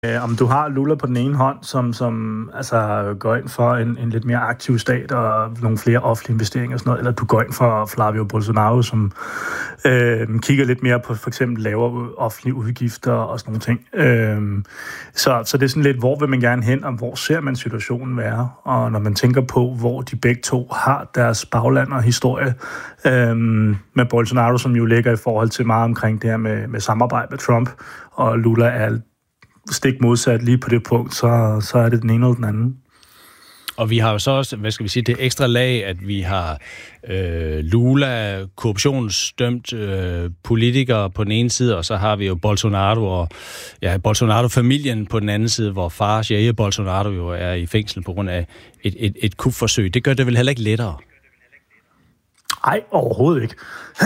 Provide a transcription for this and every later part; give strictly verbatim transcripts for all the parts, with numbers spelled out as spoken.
om du har Lula på den ene hånd, som, som altså, går ind for en, en lidt mere aktiv stat og nogle flere offentlige investeringer og sådan noget, eller du går ind for Flavio Bolsonaro, som øh, kigger lidt mere på for eksempel lavere offentlige udgifter og sådan nogle ting. Øh, så, så det er sådan lidt, hvor vil man gerne hen, og hvor ser man situationen være? Og når man tænker på, hvor de begge to har deres bagland og historie, øh, med Bolsonaro, som jo ligger i forhold til meget omkring det her med, med samarbejde med Trump, og Lula er stik modsat lige på det punkt, så, så er det den ene eller den anden. Og vi har jo så også, hvad skal vi sige, det ekstra lag, at vi har øh, Lula, korruptionsdømt øh, politikere på den ene side, og så har vi jo Bolsonaro og ja, Bolsonaro-familien på den anden side, hvor far Jair Bolsonaro jo er i fængsel på grund af et, et, et kupforsøg. Det gør det vel heller ikke lettere? Nej, overhovedet ikke.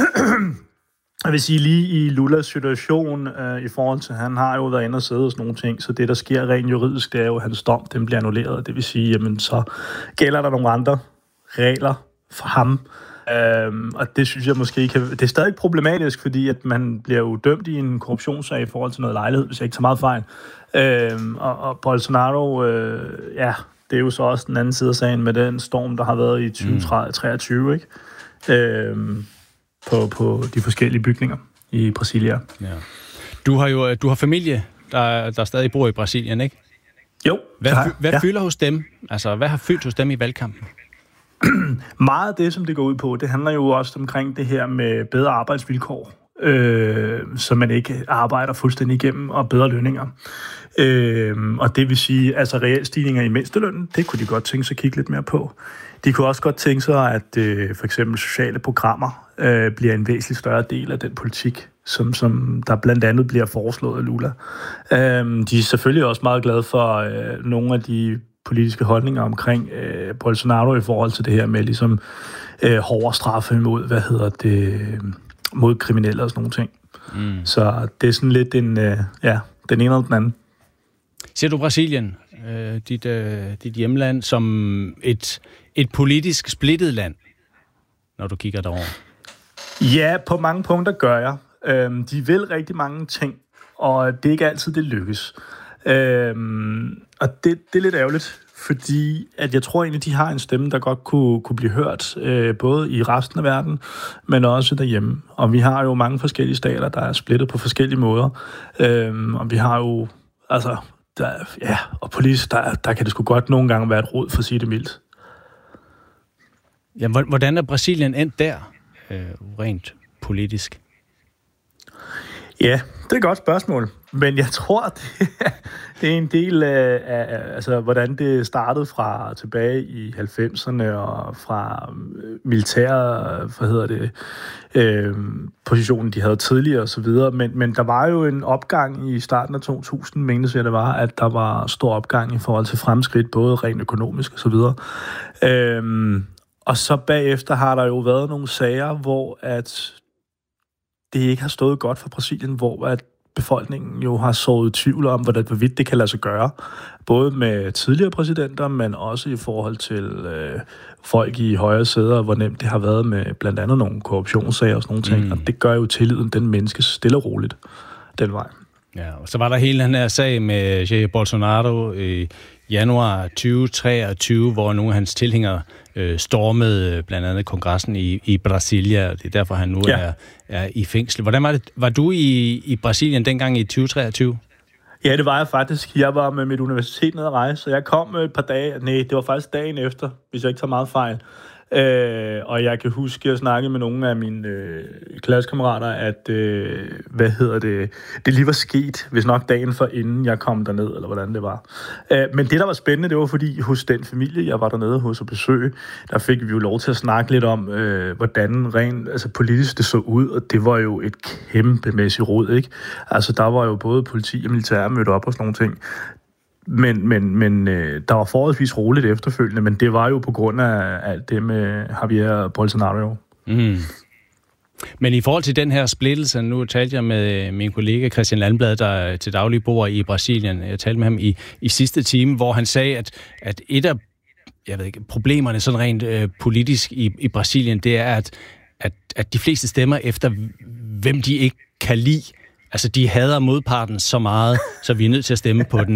Jeg vil sige, lige i Lulas situation øh, i forhold til, han har jo været inde og sidde og sådan nogle ting, så det, der sker rent juridisk, det er jo, at hans dom, den bliver annulleret. Det vil sige, jamen så gælder der nogle andre regler for ham. Øhm, og det synes jeg måske kan... Det er stadig problematisk, fordi at man bliver jo dømt i en korruptionssag i forhold til noget lejlighed, hvis jeg ikke tager meget fejl. Øhm, og, og Bolsonaro, øh, ja, det er jo så også den anden side af sagen med den storm, der har været i tyve treogtyve, ikke? Øhm, På, på de forskellige bygninger i Brasilia. Ja. Du har jo du har familie, der, der stadig bor i Brasilien, ikke? Jo. Hvad, ja, hvad ja. fylder hos dem? Altså, hvad har fyldt hos dem i valgkampen? Meget af det, som det går ud på, det handler jo også omkring det her med bedre arbejdsvilkår, øh, så man ikke arbejder fuldstændig igennem, og bedre lønninger. Øh, og det vil sige, altså reelle stigninger i mindstelønnen, det kunne de godt tænke sig at kigge lidt mere på. De kunne også godt tænke sig, at øh, for eksempel sociale programmer øh, bliver en væsentlig større del af den politik, som, som der blandt andet bliver foreslået af Lula. Øh, de er selvfølgelig også meget glade for øh, nogle af de politiske holdninger omkring øh, Bolsonaro i forhold til det her med ligesom øh, hårdere straffe mod, hvad hedder det, mod kriminelle og sådan nogle ting. Mm. Så det er sådan lidt en, øh, ja, den ene eller den anden. Ser du Brasilien, øh, dit, øh, dit hjemland, som et, et politisk splittet land, når du kigger derover? Ja, på mange punkter gør jeg. Øhm, de vil rigtig mange ting, og det er ikke altid, det lykkes. Øhm, og det, det er lidt ærgerligt, fordi at jeg tror egentlig, de har en stemme, der godt kunne, kunne blive hørt, øh, både i resten af verden, men også derhjemme. Og vi har jo mange forskellige stater, der er splittet på forskellige måder. Øhm, og vi har jo, altså... Der, ja, og politisk, der, der kan det sgu godt nogle gange være et rod, for at sige det mildt. Ja, hvordan er Brasilien endt der, øh, rent politisk? Ja, det er et godt spørgsmål. Men jeg tror, det, det er en del af, af altså, hvordan det startede fra tilbage i halvfemserne og fra militære, hvad hedder det, øh, positionen, de havde tidligere og så videre. Men, men der var jo en opgang i starten af to tusind, menes jeg det var, at der var stor opgang i forhold til fremskridt, både rent økonomisk og så videre. Øh, og så bagefter har der jo været nogle sager, hvor at det ikke har stået godt for Brasilien, hvor at befolkningen jo har sået tvivl om, hvordan, hvorvidt det kan lade sig gøre. Både med tidligere præsidenter, men også i forhold til øh, folk i højre sæder, hvor nemt det har været med blandt andet nogle korruptionssager og sådan nogle ting. Mm. Og det gør jo tilliden, den menneskes stille og roligt den vej. Ja, og så var der hele den her sag med Jair Bolsonaro i januar tyve treogtyve, hvor nogle af hans tilhængere øh, stormede blandt andet kongressen i, i Brasilia, og det er derfor, han nu ja. er, er i fængsel. Hvordan var det? Var du i, i Brasilien dengang i tyve treogtyve? Ja, det var jeg faktisk. Jeg var med mit universitet nede at rejse, så jeg kom et par dage. Nej, det var faktisk dagen efter, hvis jeg ikke tager meget fejl. Øh, og jeg kan huske, at jeg snakkede med nogle af mine øh, klassekammerater, at øh, hvad hedder det, det lige var sket, hvis nok dagen for inden jeg kom derned, eller hvordan det var. Øh, men det, der var spændende, det var fordi hos den familie, jeg var dernede hos at besøge, der fik vi jo lov til at snakke lidt om, øh, hvordan rent altså politisk det så ud, og det var jo et kæmpemæssigt rod, ikke? Altså, der var jo både politi og militær mødt op og sådan nogle ting. Men, men, men øh, der var forholdsvis roligt efterfølgende, men det var jo på grund af alt det med Jair Bolsonaro. Mm. Men i forhold til den her splittelse, nu talte jeg med min kollega Christian Landblad, der er til daglig bor i Brasilien. Jeg talte med ham i, i sidste time, hvor han sagde, at, at et af jeg ved ikke, problemerne sådan rent øh, politisk i, i Brasilien, det er, at, at, at de fleste stemmer efter, hvem de ikke kan lide. Altså, de hader modparten så meget, så vi er nødt til at stemme på den